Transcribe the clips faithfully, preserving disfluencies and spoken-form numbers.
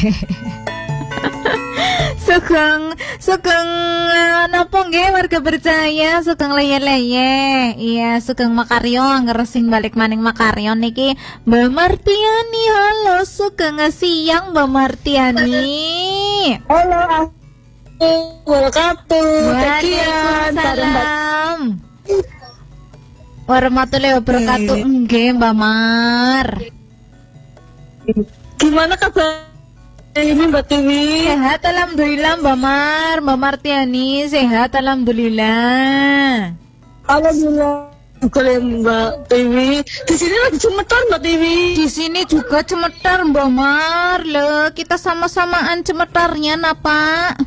Sugeng sugeng napa nggih warga percaya sugeng leye-leye. Iya, sugeng makaryo ngeresing balik maning makaryo niki Mbak Martiani. Halo, sugeng siang Mbak Martiani. Halo, wabarakatuh. Waalaikumsalam warahmatullahi wabarakatuh. Nggih Mbak Mar. Gimana kabar ini Mbak Tiwi? Sehat alhamdulillah Mbak Mar. Mbak Martiani sehat alhamdulillah. Alhamdulillah. Kalau Mbak Tiwi di sini lagi cemetar Mbak Tiwi. Di sini juga cemetar Mbak Mar. Loh, kita sama-samaan cemetarnya napa?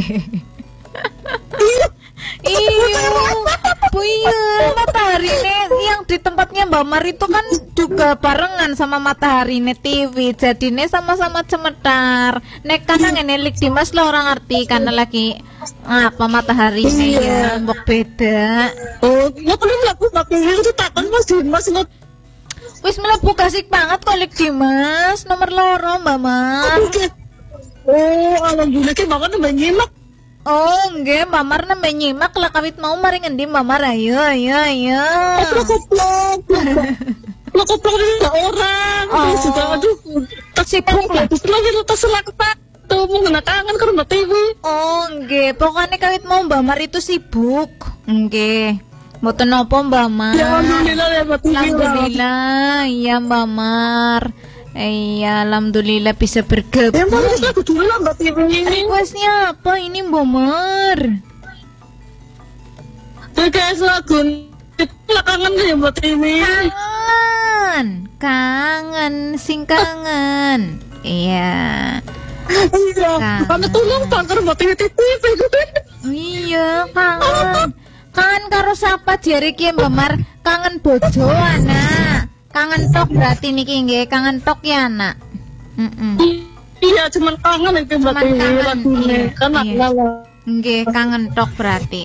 Iya, Bu iya, matahari nih yang di tempatnya Mbak Mar itu kan juga barengan sama matahari nih T V. Jadi nih sama-sama cemetar. Nek karena ngenelik Dimas lo orang arti karena lagi apa matahari nih ya, mbok beda. Oh, ya belum laku Mbak Tiwi itu takkan Mas Dimas nggak. Wis mlebu kasih banget kolik Dimas nomor loro Mbak Mar. Oh, alhamdulillah ki mawon Mbak nyimak. Oh, nggih, Mbak Mar nembe nyimak lah kawit mau mari ngendi Mbak Mar ayo ayo ayo. Koplok. Lo koplok ini orang. Oh. Sudah aduh. Tak Sibuk lah. Terus lagi lo tas selak tuh mau kena tangan ke Mbak Tiwi. Oh, nggih, pokoknya kawit mau Mbak Mar itu sibuk. Nggih. Mboten napa Mbak Mar. Ya alhamdulillah ya Mbak Tiwi. Alhamdulillah, iya Mbak Mar. Iya, alhamdulillah bisa bergabung. Ya mau lagu dulu lah Mbak Tiwi. Requestnya apa ini Mbak Mar? Request lagu itu kangen ya Mbak Tiwi. Kangen, kangen, sing kangen. Iya. Iya. Karena tolong bangker Mbak Tiwi Tiwi. Iya, kangen. Kangen karo sapa jare ki Mbak Mar? Kangen bojo anak. Kangen tok berarti niki nggih, kangen tok ya anak. Heeh. Iya, cuman kangen itu Mbak Cuman Tiwi kangen, lagunya. iya, Kan iya. lala. Nggih, kangen tok berarti.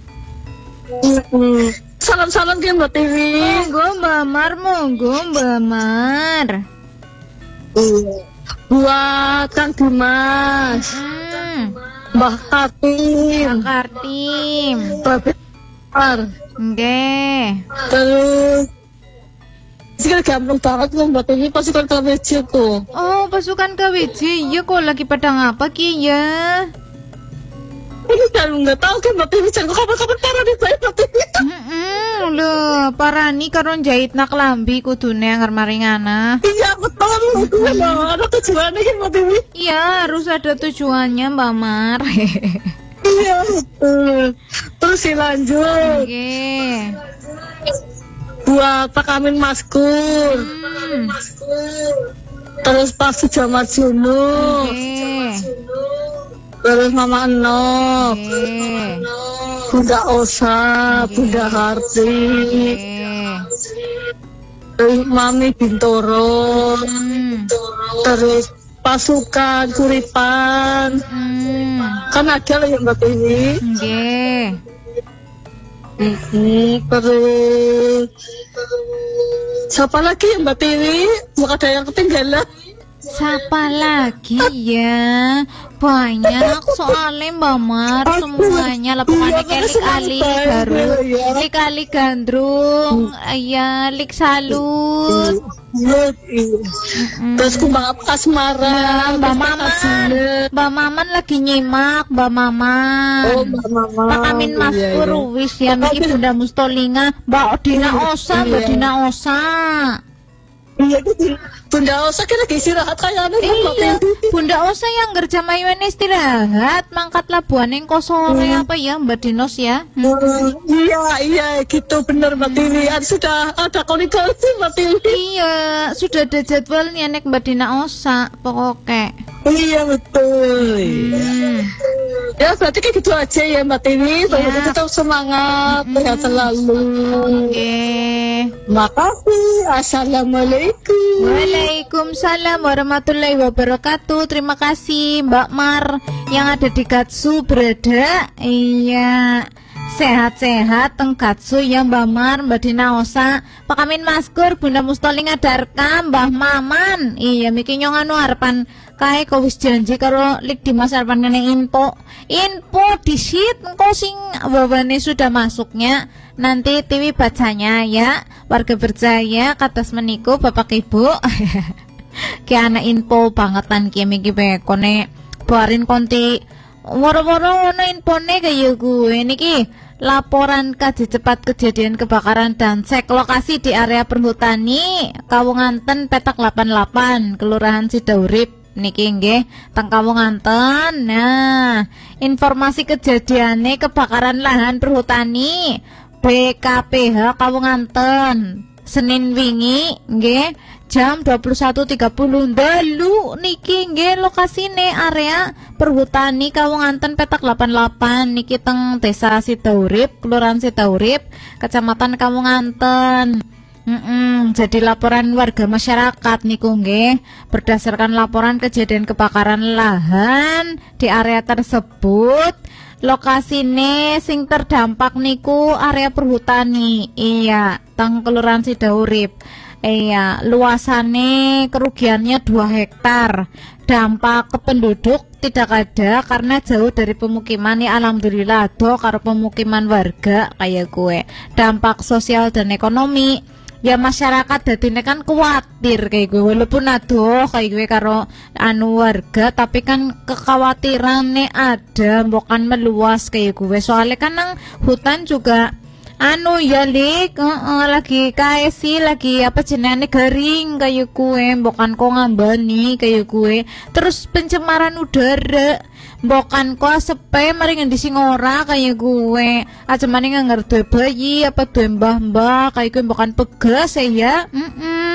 Salam-salam ke Mbak Tiwi. Monggo Mbak Mar, monggo Mbak Mar. Buat Kang Dimas, Hmm. Mbah Katim, Kartim. Bapak Ar, Nggih. terus sekarang gampang banget loh Mbak Tiwi pasukan K W J tuh. Oh, pasukan K W J. Iya kok lagi pada ngapa ki ya? Ini kan nggak tahu kan Mbak Tiwi jangan kapan-kapan parah nih saya Mbak Tiwi. Heeh, lho, parani karo jahitna klambi kudune anger maringana. Iya betul, itu loh ada tujuannya kan Mbak Tiwi. Iya, harus ada tujuannya Mbak Mar. Iya betul. Terus dilanjut Oke. buat Pak Amin Maskur, Hmm. terus Pak Sujamat Junu, Oke. terus Mama Enok, Oke. Bunda Osa, Bunda Harti, Oke. terus Mami Bintoro, Hmm. terus pasukan Kuripan. Hmm. Kan ada lah yang Mbak Tiwi. Nggih. Mm-hmm. Terus siapa lagi yang Mbak Tiwi? Bukan ada yang ketinggalan. Siapa lagi ya? Banyak soalnya Mbak Mar, semuanya lah pokoknya kayak lik ali baru, lik ali gandrung, ya lik salut. Terus kumbang apa asmara? Mbak Maman, Mbak Maman lagi nyimak, Mbak Maman. Oh, Mbak Maman. Pak Amin Maskur wis ya miki Bunda Mustolinga, Mbak Dina Osa, Mbak Dina Osa. Iya gitu. Bunda Osa kira lagi istirahat kayaknya. Iya, Bunda Osa yang kerja mayuan istirahat, mangkat labuan yang kosong apa ya Mbak Dinos ya? Hmm. Hmm, iya iya gitu bener Mbak Tiwi. Ada- Sudah ada koordinasi Mbak Tiwi. Iya, sudah ada jadwalnya nek Mbak Dina Osa pokoknya. Iya betul. Hmm. Ya berarti kayak gitu aja ya Mbak Tiwi. Ya. Semoga tetap semangat, sehat selalu. Oke. Makasih. Assalamualaikum. Waalaikumsalam warahmatullahi wabarakatuh. Terima kasih Mbak Mar yang ada di Gatsu berada. Iya. Sehat-sehat teng Gatsu ya Mbak Mar, Mbak Dina Osa, Pak Amin Maskur, Bunda Mustolinga Darka, Mbah Maman. Iya miki nyong anu arepan kae kok wis janji karo Lik Dimas Arpan ngene info. Info di sheet engko sing wawane sudah masuknya nanti T V bacanya ya. Warga berjaya kados meniku Bapak Ibu. Ki ana info bangetan ki iki kone barin konti woro-woro ono infone kaya gue niki laporan kaji cepat kejadian kebakaran dan cek lokasi di area perhutani Kawunganten petak delapan puluh delapan Kelurahan Sidaurip niki nggih teng Kawunganten. Nah, informasi kejadiannya kebakaran lahan perhutani B K P H Kawunganten Senin wingi nggih jam dua puluh satu tiga puluh dalu niki nggih lokasine area perhutani Kawunganten petak delapan puluh delapan niki teng Desa Sidaurip, Kelurahan Sidaurip, Kecamatan Kawunganten. Mm-mm, jadi laporan warga masyarakat niku nggih berdasarkan laporan kejadian kebakaran lahan di area tersebut. Lokasine sing terdampak niku area perhutani. Iya, teng Kelurahan Sidaurip. Iya, luasannya kerugiannya dua hektar. Dampak ke penduduk tidak ada karena jauh dari pemukiman ya alhamdulillah do karo pemukiman warga kayak gue. Dampak sosial dan ekonomi ya masyarakat dadine kan kuatir kayak gue walaupun aduh kayak gue karo anu warga tapi kan kekhawatirannya ada bukan meluas kayak gue soalnya kan nang hutan juga anu ya Lik uh, uh, lagi kae sih lagi apa jenenge garing kayak gue bukan kok ngambani kayak gue terus pencemaran udara bukan kok sepe mari ngendi sing ora kayak gue aja maning nganggar duwe bayi apa duwe mbah-mbah kayak gue bukan pegas ya mm -mm.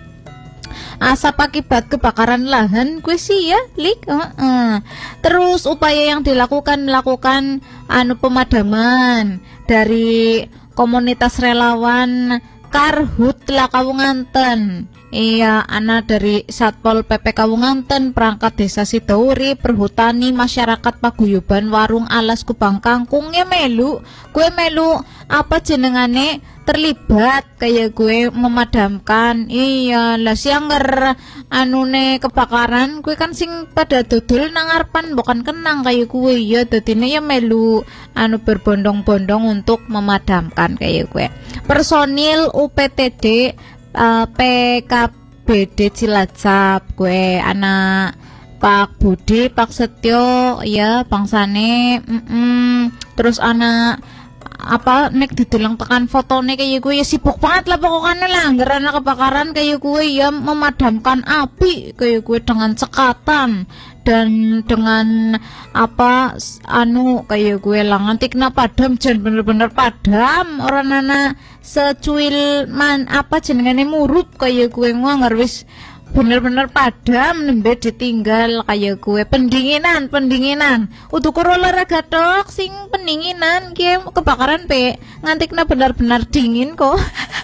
Asap akibat kebakaran lahan gue sih ya Lik uh -uh. Terus upaya yang dilakukan melakukan anu pemadaman dari komunitas relawan Karhutla Kawunganten. Iya, anak dari Satpol P P Kawunganten, perangkat Desa Sidaurip, perhutani, masyarakat paguyuban warung alas Kubang Kangkung ya melu. Gue melu apa jenengane terlibat kayak gue memadamkan. Iya, lah sianger anune kebakaran gue kan sing pada dodol nang ngarepan bukan kenang kayak gue ya dadine ya melu anu berbondong-bondong untuk memadamkan kayak gue. Personil U P T D Uh, P K B D Cilacap gue anak Pak Budi Pak Setyo ya bangsane mm -mm. Terus anak apa nek didelang tekan fotone kayak gue ya sibuk banget lah pokoknya lah karena kebakaran kayak gue ya memadamkan api kayak gue dengan cekatan dan dengan apa anu kayak gue lah nganti kena padam jan bener-bener padam orang nana secuil man apa jenengane murut kayak gue nganggar wis bener-bener padam nembe ditinggal kayak gue pendinginan pendinginan untuk olahraga tok sing pendinginan ki kebakaran pe nganti kena benar-benar dingin kok.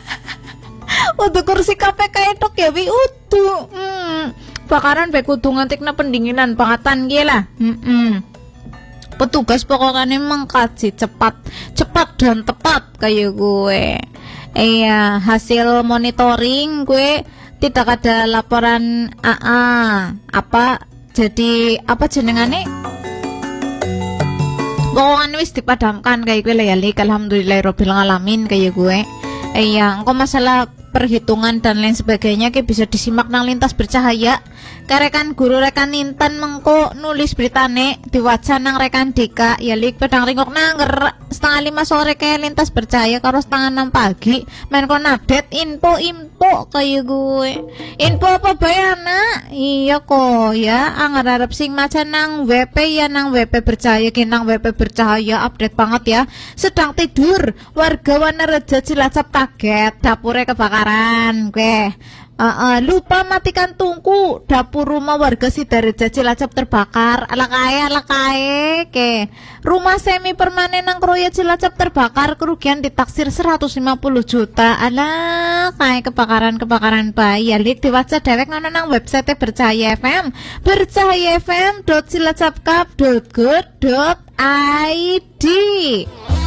Untuk kursi K P K tok ya wi utuh hmm. Bakaran pe kudu nganti kena pendinginan bangatan ki lah heeh. Petugas pokoknya mengkaji cepat cepat dan tepat kayak gue. Iya, hasil monitoring gue tidak ada laporan A A apa jadi apa jenengane pokoknya wis dipadamkan kayak gue lah ya Lik alhamdulillahirabbil alamin kayak gue. Iya, engko masalah perhitungan dan lain sebagainya kayak bisa disimak nang Lintas Bercahaya. Karekan guru rekan Intan mengko nulis beritane diwaca nang rekan Dika ya Lik pedang ringok nanger setengah lima sore kayak Lintas Bercahaya karo setengah enam pagi main kon update info info kayak gue info apa bayana iya kok ya anggar harap sing maca nang W P ya nang W P Bercahaya kinang W P Bercahaya update banget ya sedang tidur warga Wanerejo Cilacap kaget dapure kebakaran gue. Uh, uh, lupa matikan tungku dapur rumah warga Sidareja Cilacap terbakar ala kaya ala kaya ke rumah semi permanen nang Kroya Cilacap terbakar kerugian ditaksir seratus lima puluh juta ala kaya kebakaran kebakaran bayi ya Lik diwaca dewek ngono nang website Bercahaya F M bercahaya f m dot cilacapkap dot go dot i d.